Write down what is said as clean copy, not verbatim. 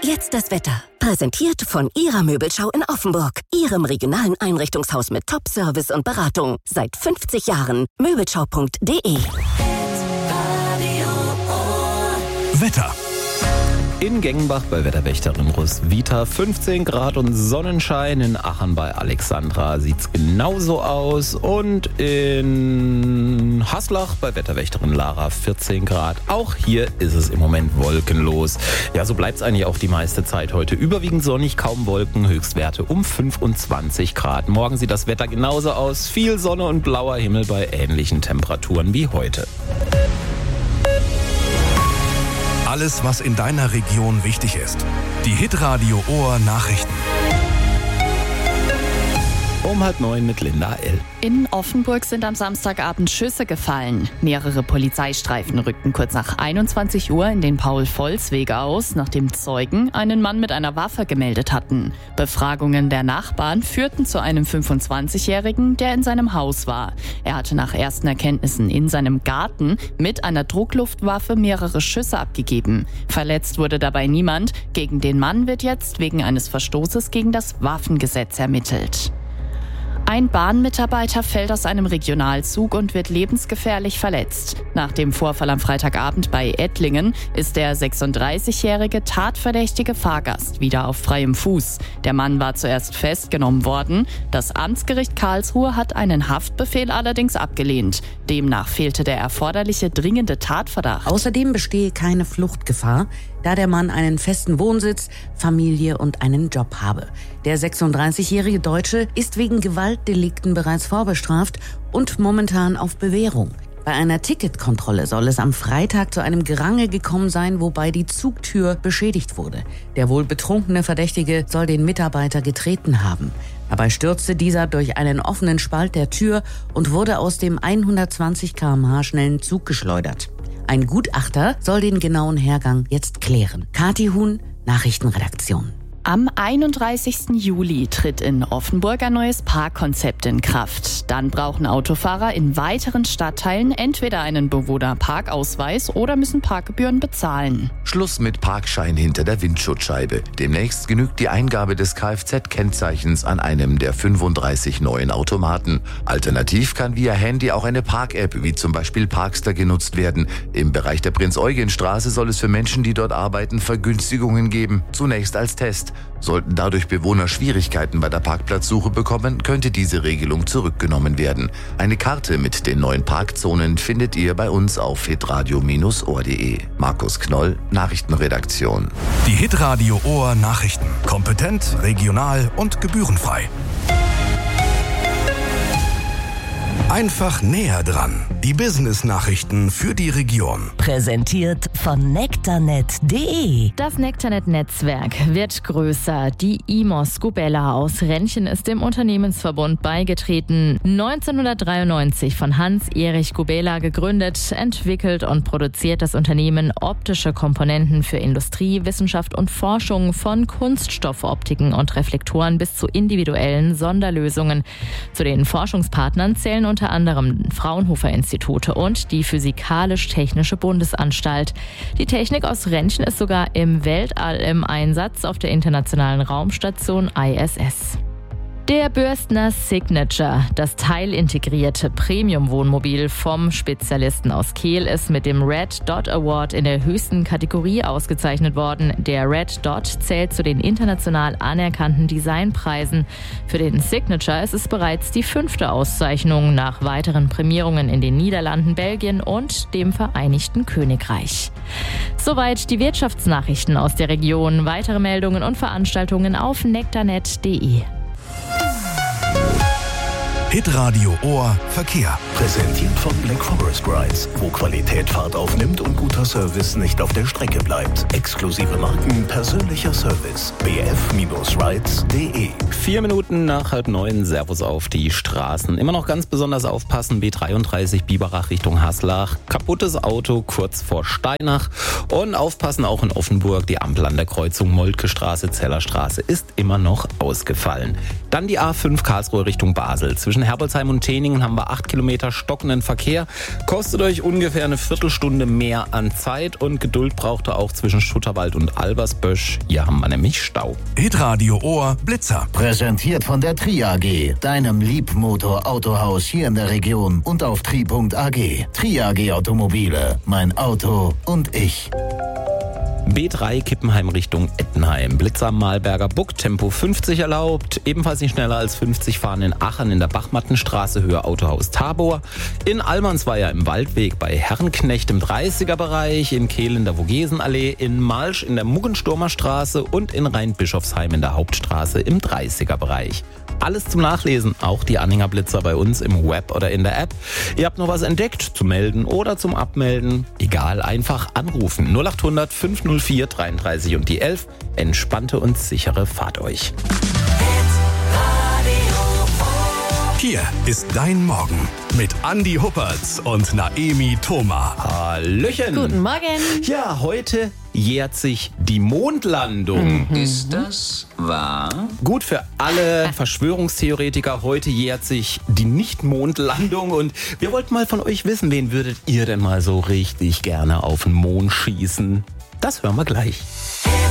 jetzt das Wetter. Präsentiert von Ihrer Möbelschau in Offenburg. Ihrem regionalen Einrichtungshaus mit Top-Service und Beratung. Seit 50 Jahren. Möbelschau.de. Wetter. In Gengenbach bei Wetterwächterin Roswitha 15 Grad und Sonnenschein. In Aachen bei Alexandra sieht's genauso aus. Und in Haslach bei Wetterwächterin Lara 14 Grad. Auch hier ist es im Moment wolkenlos. Ja, so bleibt's eigentlich auch die meiste Zeit heute. Überwiegend sonnig, kaum Wolken, Höchstwerte um 25 Grad. Morgen sieht das Wetter genauso aus. Viel Sonne und blauer Himmel bei ähnlichen Temperaturen wie heute. Alles, was in deiner Region wichtig ist. Die Hitradio Ohr Nachrichten. Um 8:30 mit Linda L. In Offenburg sind am Samstagabend Schüsse gefallen. Mehrere Polizeistreifen rückten kurz nach 21 Uhr in den Paul-Volz-Weg aus, nachdem Zeugen einen Mann mit einer Waffe gemeldet hatten. Befragungen der Nachbarn führten zu einem 25-Jährigen, der in seinem Haus war. Er hatte nach ersten Erkenntnissen in seinem Garten mit einer Druckluftwaffe mehrere Schüsse abgegeben. Verletzt wurde dabei niemand. Gegen den Mann wird jetzt wegen eines Verstoßes gegen das Waffengesetz ermittelt. Ein Bahnmitarbeiter fällt aus einem Regionalzug und wird lebensgefährlich verletzt. Nach dem Vorfall am Freitagabend bei Ettlingen ist der 36-jährige tatverdächtige Fahrgast wieder auf freiem Fuß. Der Mann war zuerst festgenommen worden. Das Amtsgericht Karlsruhe hat einen Haftbefehl allerdings abgelehnt. Demnach fehlte der erforderliche dringende Tatverdacht. Außerdem bestehe keine Fluchtgefahr, da der Mann einen festen Wohnsitz, Familie und einen Job habe. Der 36-jährige Deutsche ist wegen Gewaltdelikten bereits vorbestraft und momentan auf Bewährung. Bei einer Ticketkontrolle soll es am Freitag zu einem Gerangel gekommen sein, wobei die Zugtür beschädigt wurde. Der wohl betrunkene Verdächtige soll den Mitarbeiter getreten haben. Dabei stürzte dieser durch einen offenen Spalt der Tür und wurde aus dem 120 km/h schnellen Zug geschleudert. Ein Gutachter soll den genauen Hergang jetzt klären. Kathi Huhn, Nachrichtenredaktion. Am 31. Juli tritt in Offenburg ein neues Parkkonzept in Kraft. Dann brauchen Autofahrer in weiteren Stadtteilen entweder einen Bewohnerparkausweis oder müssen Parkgebühren bezahlen. Schluss mit Parkschein hinter der Windschutzscheibe. Demnächst genügt die Eingabe des Kfz-Kennzeichens an einem der 35 neuen Automaten. Alternativ kann via Handy auch eine Park-App wie zum Beispiel Parkster genutzt werden. Im Bereich der Prinz-Eugen-Straße soll es für Menschen, die dort arbeiten, Vergünstigungen geben. Zunächst als Test. Sollten dadurch Bewohner Schwierigkeiten bei der Parkplatzsuche bekommen, könnte diese Regelung zurückgenommen werden. Eine Karte mit den neuen Parkzonen findet ihr bei uns auf hitradio-ohr.de. Markus Knoll, Nachrichtenredaktion. Die Hitradio Ohr Nachrichten. Kompetent, regional und gebührenfrei. Einfach näher dran. Die Business-Nachrichten für die Region. Präsentiert von nektarnet.de. Das Nektarnet-Netzwerk wird größer. Die IMOS Gubella aus Rentchen ist dem Unternehmensverbund beigetreten. 1993 von Hans-Erich Gubella gegründet, entwickelt und produziert das Unternehmen optische Komponenten für Industrie, Wissenschaft und Forschung, von Kunststoffoptiken und Reflektoren bis zu individuellen Sonderlösungen. Zu den Forschungspartnern zählen unter anderem Fraunhofer-Institute und die Physikalisch-Technische Bundesanstalt. Die Technik aus Rentchen ist sogar im Weltall im Einsatz auf der internationalen Raumstation ISS. Der Bürstner Signature, das teilintegrierte Premium-Wohnmobil vom Spezialisten aus Kehl, ist mit dem Red Dot Award in der höchsten Kategorie ausgezeichnet worden. Der Red Dot zählt zu den international anerkannten Designpreisen. Für den Signature ist es bereits die 5. Auszeichnung nach weiteren Prämierungen in den Niederlanden, Belgien und dem Vereinigten Königreich. Soweit die Wirtschaftsnachrichten aus der Region. Weitere Meldungen und Veranstaltungen auf nektarnet.de. Hitradio Ohr Verkehr. Präsentiert von Black Forest Rides, wo Qualität Fahrt aufnimmt und guter Service nicht auf der Strecke bleibt. Exklusive Marken, persönlicher Service. bf-rides.de. 4 Minuten nach 8:30, Servus auf die Straßen. Immer noch ganz besonders aufpassen, B33 Biberach Richtung Haslach. Kaputtes Auto kurz vor Steinach. Und aufpassen auch in Offenburg, die Ampel an der Kreuzung Moltke Straße, Zellerstraße ist immer noch ausgefallen. Dann die A5 Karlsruhe Richtung Basel. Zwischen Herbolzheim und Teningen haben wir 8 Kilometer stockenden Verkehr. Kostet euch ungefähr eine Viertelstunde mehr an Zeit und Geduld braucht ihr auch zwischen Schutterwald und Albersbösch. Hier haben wir nämlich Stau. Hitradio Ohr Blitzer. Präsentiert von der Tri AG, deinem Liebmotor-Autohaus hier in der Region und auf tri.ag. Tri AG Automobile, mein Auto und ich. B3 Kippenheim Richtung Ettenheim. Blitzer am Malberger Buck, Tempo 50 erlaubt. Ebenfalls nicht schneller als 50 fahren in Aachen in der Bachmattenstraße, Höhe Autohaus Tabor. In Almansweier im Waldweg bei Herrenknecht im 30er-Bereich. In Kehl in der Vogesenallee. In Malsch in der Muggensturmer Straße und in Rheinbischofsheim in der Hauptstraße im 30er-Bereich. Alles zum Nachlesen, auch die Anhängerblitzer bei uns im Web oder in der App. Ihr habt noch was entdeckt, zu melden oder zum Abmelden? Egal, einfach anrufen. 0800 504 33 und die 11. Entspannte und sichere Fahrt euch. Hier ist dein Morgen mit Andi Huppertz und Naemi Thoma. Hallöchen. Guten Morgen. Ja, heute jährt sich die Mondlandung. Ist das wahr? Gut für alle Verschwörungstheoretiker, heute jährt sich die Nicht-Mondlandung und wir wollten mal von euch wissen, wen würdet ihr denn mal so richtig gerne auf den Mond schießen? Das hören wir gleich.